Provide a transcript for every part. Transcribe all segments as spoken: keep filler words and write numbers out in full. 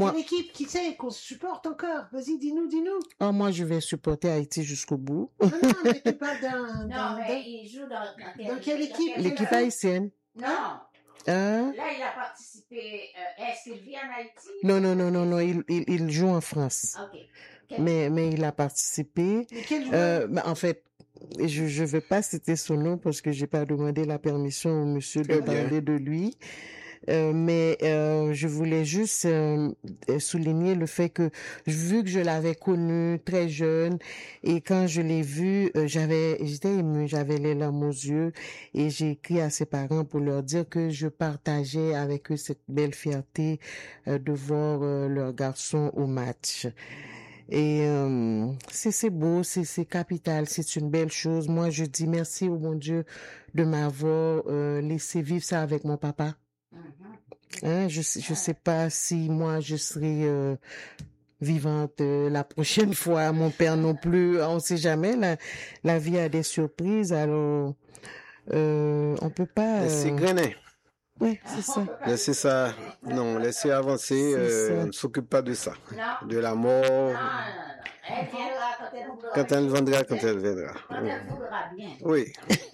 moi... quelle équipe, qui c'est, qu'on supporte encore? Vas-y, dis-nous, dis-nous. Oh, moi, je vais supporter Haïti jusqu'au bout. Non, non, mais tu parles d'un... Non, mais il joue dans, dans, quel, dans quelle équipe? L'équipe haïtienne. Non. Hein? Là, il a participé. Euh, est-ce qu'il vit en Haïti? Non, non, non, non, non, il, il, il joue en France. Ok. Quel... Mais, mais il a participé. Mais quel joueur? Euh, bah, en fait, je je veux pas citer son nom parce que j'ai pas demandé la permission au monsieur de parler de lui. Euh, mais euh, je voulais juste euh, souligner le fait que vu que je l'avais connu très jeune et quand je l'ai vu, euh, j'avais j'étais émue, j'avais les larmes aux yeux et j'ai écrit à ses parents pour leur dire que je partageais avec eux cette belle fierté euh, de voir euh, leur garçon au match. Et euh, c'est c'est beau, c'est c'est capital, c'est une belle chose. Moi, je dis merci au bon Dieu de m'avoir euh, laissé vivre ça avec mon papa. Hein, je je sais pas si moi je serai euh, vivante euh, la prochaine fois, mon père non plus, on sait jamais, la la vie a des surprises, alors euh, on peut pas euh... Laissez grainer. Oui, c'est ça. Laissez ça, non, laissez avancer, euh, on ne s'occupe pas de ça. Non. De la mort. Non, non, non. Elle viendra quand elle voudra. Quand elle viendra, quand elle viendra. Quand elle voudra bien. Oui.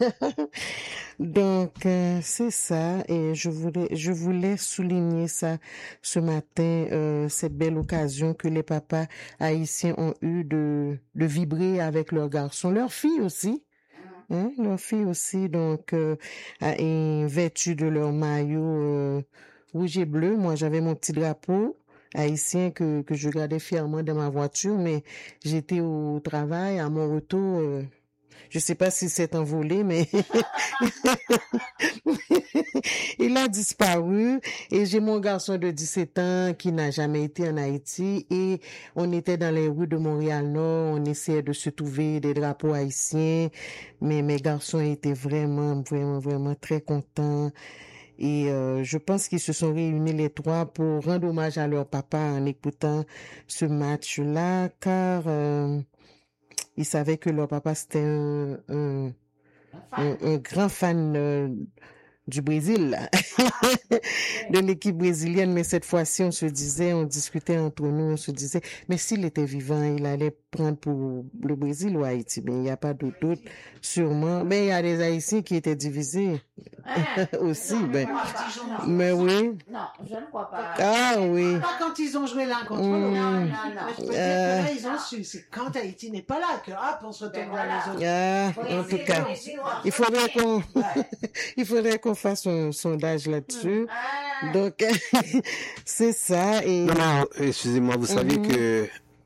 Donc euh, c'est ça et je voulais je voulais souligner ça ce matin, euh, cette belle occasion que les papas haïtiens ont eu de de vibrer avec leurs garçons, leurs filles aussi. Hein, leurs filles aussi, donc euh, et vêtues de leur maillot euh, rouge et bleu. Moi j'avais mon petit drapeau haïtien que que je gardais fièrement dans ma voiture, mais j'étais au travail, à mon retour euh, je sais pas si c'est envolé, mais il a disparu et j'ai mon garçon de dix-sept ans qui n'a jamais été en Haïti et on était dans les rues de Montréal-Nord, on essayait de se trouver des drapeaux haïtiens, mais mes garçons étaient vraiment, vraiment, vraiment très contents. Et euh, je pense qu'ils se sont réunis les trois pour rendre hommage à leur papa en écoutant ce match-là, car... Euh, ils savaient que leur papa c'était un, un, un, un grand fan euh, du Brésil, de l'équipe brésilienne, mais cette fois-ci, on se disait, on discutait entre nous, on se disait, mais s'il était vivant, il allait prendre pour le Brésil ou Haïti. Mais il n'y a pas de doute, sûrement. Mais il y a des Haïtiens qui étaient divisés aussi. Non, ben, non, mais oui. Non, je ne crois pas. Ah oui. Pas quand ils ont joué l'un contre Mmh. l'autre. Non, non, non. Mais peut-être Euh. que là, ils ont su. C'est quand Haïti n'est pas là que, hop, on se retourne Ben vers voilà. les autres. Ah, en tout cas, il faudrait qu'on, il faudrait qu'on fasse un sondage là-dessus. Ah. Donc, c'est ça. Et Non, non, excusez-moi, vous savez Mhm. que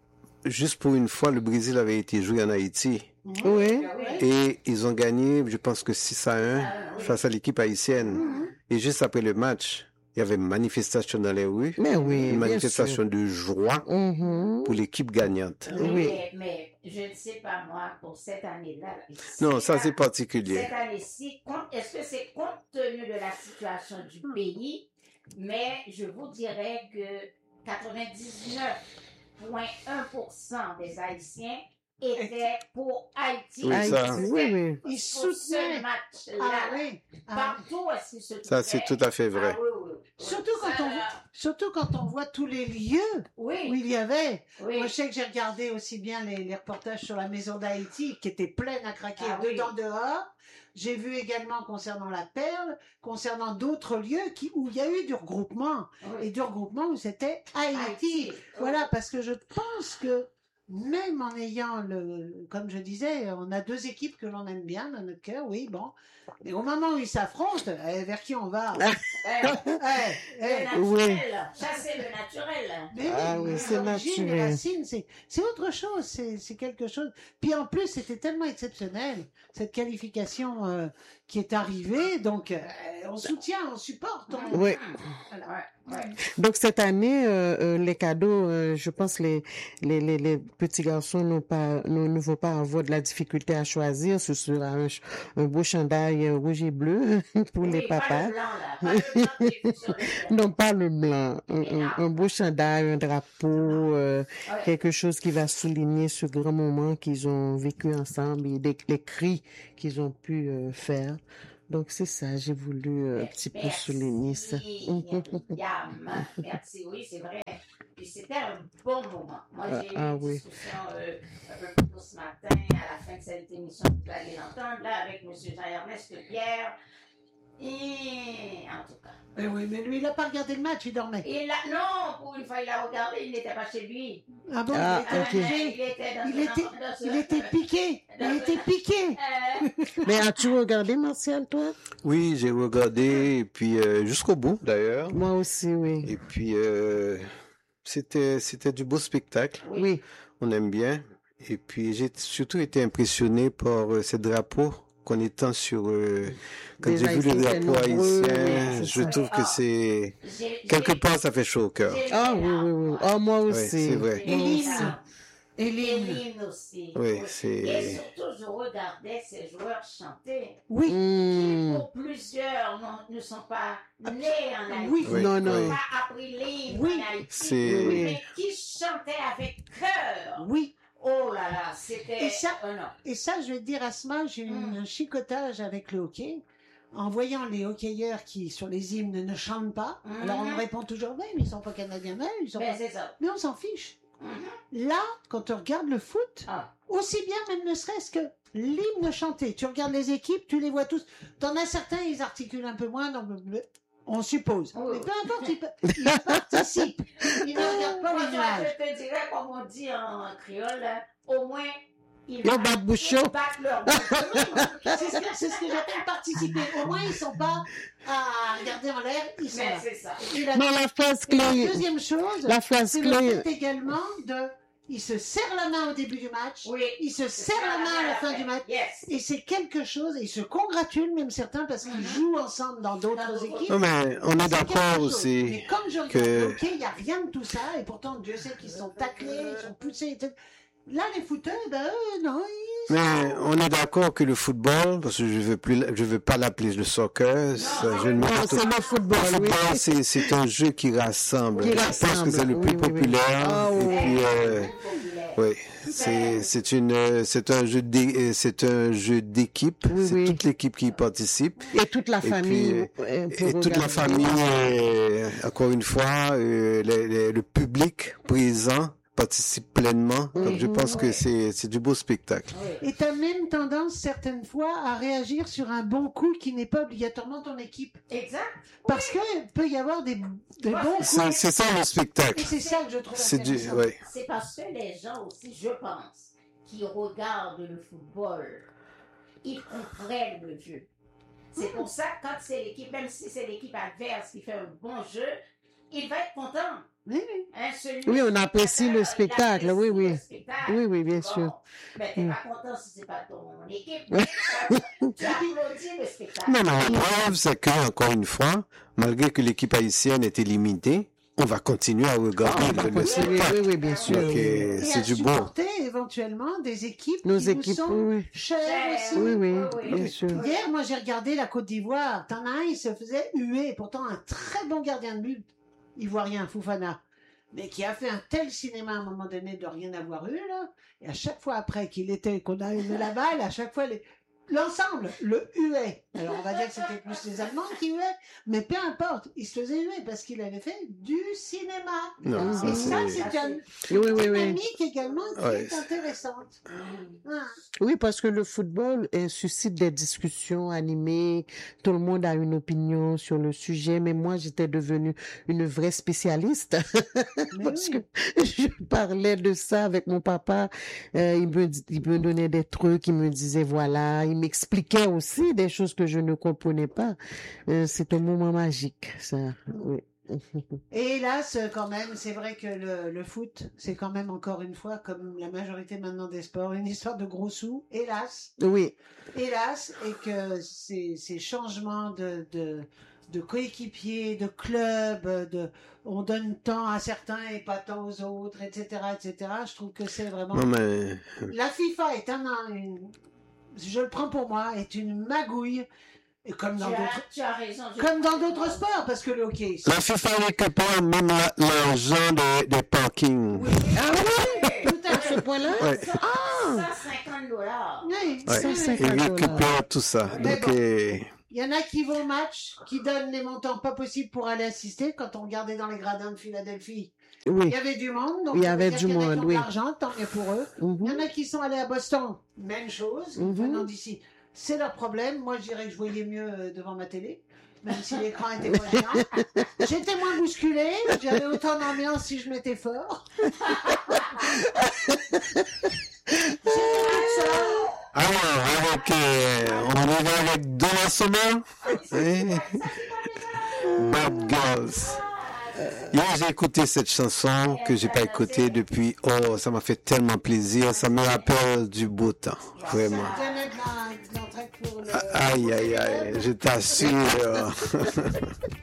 juste pour une fois, le Brésil avait été joué en Haïti. oui, Et ils ont gagné, je pense que six à un face à l'équipe haïtienne. Et juste après le match, il y avait une manifestation dans les rues. mais oui, Une bien manifestation sûr. de joie Mhm. pour l'équipe gagnante. Oui. Mais, mais je ne sais pas, moi, pour cette année-là. Non, ça c'est Cette particulier. année-ci, compte- est-ce que c'est compte tenu de la situation du pays? Mais je vous dirais que quatre-vingt-dix-neuf virgule un pour cent des Haïtiens étaient pour Haïti. Oui, Haïti, ça. oui, oui. Ils Pour ce soutenaient. match-là. Ah oui. Ah. Partout est-ce qu'ils se Ça c'est tout à fait vrai. Ah, oui, oui, oui. Surtout quand Ça, on là, voit, surtout quand on voit tous les lieux où Oui, il y avait. oui. Moi, je sais que j'ai regardé aussi bien les, les reportages sur la maison d'Haïti, qui était pleine à craquer Ah oui. dedans, dehors. J'ai vu également concernant la Perle, concernant d'autres lieux qui, où il y a eu du regroupement. Oui. Et du regroupement où c'était Haïti. Haïti. Voilà, parce que je pense que même en ayant le, comme je disais, on a deux équipes que l'on aime bien dans notre cœur, oui, bon. Mais au moment où ils s'affrontent, eh, vers qui on va? Eh, Eh, eh, le oui. naturel. Ça, c'est le naturel. mais Ah oui, oui, les c'est origines, les naturel. racines, c'est, c'est autre chose, c'est, c'est quelque chose. Puis en plus, c'était tellement exceptionnel, cette qualification euh, qui est arrivée, donc euh, on soutient, on supporte. On... Oui. Voilà. Ouais, ouais. Donc cette année, euh, euh, les cadeaux, euh, je pense les les les, les petits garçons n'ont pas ne, ne vont pas avoir de la difficulté à choisir. Ce sera un, ch- un beau chandail euh, rouge et bleu pour les Oui, pas papas. le blanc, là. Pas le blanc qui est sur le- Non, pas le blanc. Un, un, un beau chandail, un drapeau, euh, Ouais. quelque chose qui va souligner ce grand moment qu'ils ont vécu ensemble et des, les cris qu'ils ont pu euh, faire. Donc c'est ça, j'ai voulu euh, un petit peu Merci. souligner ça. Yam. Merci, oui, c'est vrai. Puis c'était un bon moment. Moi, Ah, j'ai eu ah, une oui. discussion euh, un peu plus tôt ce matin, à la fin de cette émission, vous allez l'entendre, là, avec M. Jean-Ernest Pierre. Et en tout cas. Mais oui, mais lui, il n'a pas regardé le match, il dormait. Il a, non, pour une fois, il a regardé, il n'était pas chez lui. Ah bon, Ah, il était ok. piqué. Il était dans Il ce- était, dans ce- il était piqué. Il était piqué. Euh, Mais as-tu regardé, Martial, toi? Oui, j'ai regardé, et puis euh, jusqu'au bout d'ailleurs. Moi aussi, oui. Et puis, euh, c'était, c'était du beau spectacle. Oui. On aime bien. Et puis, j'ai surtout été impressionné par euh, ces drapeaux qu'on étend sur... Euh, quand Les j'ai vu Haïtiens le étaient drapeau nombreux, haïtien, oui, c'est je ça. trouve que Ah. c'est... j'ai- Quelque j'ai- part, ça fait chaud au cœur. j'ai- Ah oui, oui, oui. Ah, moi Oui, aussi. c'est vrai. Et l'hymne. Ah. Et Et l'hymne. l'hymne aussi. Oui, Et c'est... surtout, je regardais ces joueurs chanter. Oui. Hmm. Pour plusieurs non- ne sont pas nés en Haïti. Oui. Oui, Non, non. oui. Pas appris l'hymne Oui. en Haïti. C'est- Mais qui chantaient avec cœur. Oui. Oh là là, c'était... Et ça- Oh non. Et ça, je vais te dire, Asma, j'ai eu Mm. un chicotage avec le hockey. En voyant les hockeyeurs qui, sur les hymnes, ne chantent pas. Mhm. Alors on me répond toujours, mais ils sont pas canadiens, mais ils sont Ben, pas... c'est ça. Mais on s'en fiche. Mhm. Là, quand on regarde le foot, Ah. aussi bien même ne serait-ce que l'hymne chanté. Tu regardes les équipes, tu les vois tous. T'en as certains, ils articulent un peu moins, donc on suppose. Oui. Mais peu importe, ils, ils participent. Ils ne regardent pas Moi, l'image. je te dirais, comme on dit en créole, là, au moins, ils Le bat-bouchon. ils battent leur bouchon. C'est ce que, c'est ce que j'appelle participer. Au moins, ils sont pas à regarder en l'air, ils sont Mais là. c'est ça. Et la, Mais la phrase et la clé, deuxième chose, la phrase c'est le clé, fait également de... Ils se serrent la main au début du match, Oui. ils se serrent la main à la fin du match. Yes. Et c'est quelque chose, et ils se congratulent même certains parce qu'ils Mhm. jouent ensemble dans d'autres Dans équipes. Non, mais on est C'est quelque d'accord chose. aussi. Mais comme je regarde que- le hockey, il n'y a rien de tout ça, et pourtant Dieu sait qu'ils sont taclés, ils sont poussés, et cetera. Là, les footeurs, ben eux, non, ils Mais on est d'accord que le football, parce que je veux plus, je veux pas l'appeler le soccer, ça, je ne non, m'en c'est le football, Le oui. football, c'est, c'est un jeu qui rassemble. Qui Je pense que rassemble, c'est le plus oui, oui, oui. populaire. Ah, et oui. puis, euh, Populaire. oui, c'est, c'est une, euh, c'est un jeu d'é- euh, c'est un jeu d'équipe. Oui, c'est oui. toute l'équipe qui y participe. Et toute la Et famille. puis, euh, peut Et toute la regarder. famille, euh, encore une fois, euh, le, le- le public présent participe pleinement. Donc, je Mhm. pense que c'est, c'est du beau spectacle. Oui. Et tu as même tendance, certaines fois, à réagir sur un bon coup qui n'est pas obligatoirement ton équipe. Exact. Parce qu'il peut y avoir des, des Ouais, bons C'est, coups. c'est ça le Et spectacle. c'est ça que je trouve C'est du, intéressant. ouais. C'est parce que les gens aussi, je pense, qui regardent le football, ils comprennent le jeu. C'est pour ça que quand c'est l'équipe, même si c'est l'équipe adverse qui fait un bon jeu, il va être content. Oui, oui. Hein, celui Oui, on qui apprécie fait, le il spectacle, apprécie oui, oui. le spectacle. Oui, oui, bien Bon, sûr. mais t'es Mm. pas content si c'est pas ton équipe. Tu applaudis le spectacle. Non, mais la preuve, c'est que, encore une fois, malgré que l'équipe haïtienne est éliminée, on va continuer à regarder Ah, le, le oui, oui, spectacle. oui, oui, bien sûr. Donc, oui. euh, Et c'est à du bon. supporter éventuellement des équipes Nos qui équipes, nous sont oui, oui. chères aussi. Oui, oui, Oui, oui. bien sûr. Hier, moi, j'ai regardé la Côte d'Ivoire. T'en as un, il se faisait huer. Pourtant, un très bon gardien de but, ivoirien, Foufana. Mais qui a fait un tel cinéma à un moment donné de rien avoir eu, là. Et à chaque fois après qu'il était, qu'on a aimé la balle, à chaque fois, les... l'ensemble le huait. Alors, on va dire que c'était plus les Allemands qui huaient. Mais peu importe, il se faisait huer parce qu'il avait fait du cinéma. Non, Ah, ça, Et ça, c'est... c'est une Oui, oui, oui. dynamique également qui Ouais. est intéressante. Ah. Oui, parce que le football euh, suscite des discussions animées. Tout le monde a une opinion sur le sujet, mais moi, j'étais devenue une vraie spécialiste Mais parce oui. que je parlais de ça avec mon papa. Euh, il me, il me donnait des trucs, il me disait voilà, il m'expliquait aussi des choses que je ne comprenais pas. Euh, c'est un moment magique, ça. Oui. Et hélas, quand même, c'est vrai que le, le foot, c'est quand même encore une fois, comme la majorité maintenant des sports, une histoire de gros sous. Hélas, Oui. hélas, et que ces, ces changements de, de, de coéquipiers, de clubs, de, on donne tant à certains et pas tant aux autres, et cetera, et cetera. Je trouve que c'est vraiment. Non, mais... La FIFA est un, une, je le prends pour moi, est une magouille, et comme dans Tu as, d'autres, tu as raison. je comme dans crois. d'autres sports, parce que le hockey. La FIFA récupère même la- l'argent des, des parkings. Oui, Ah oui, tout à à ce fait. point-là. Ouais. cent cinquante dollars. Oui, Ouais. oui, oui. cent cinquante Ils dollars. récupèrent tout ça. Mais Donc, bon. euh, Il y en a qui vont au match, qui donnent les montants pas possibles pour aller assister. Quand on regardait dans les gradins de Philadelphie, Oui. Il y avait du monde. Donc Il y avait ça veut du dire qu'il y en a monde, qui ont oui. de l'argent, tant mieux pour eux. Mhm. Il y en a qui sont allés à Boston, même chose, Mhm. venant d'ici. C'est leur problème. Moi, je dirais que je voyais mieux euh, devant ma télé, même si l'écran était moins géant. J'étais moins bousculée, j'avais autant d'ambiance si je mettais fort. C'était tout ça. Alors, avec, euh, on y va avec Donna Summer. Hein? Bad Girls. Hier, j'ai écouté cette chanson que j'ai pas écoutée depuis. Oh, ça m'a fait tellement plaisir. Ça me rappelle du beau temps. Vraiment. Ça me donnait de la- de l'entraide pour le- Aïe, aïe, aïe. Je t'assure.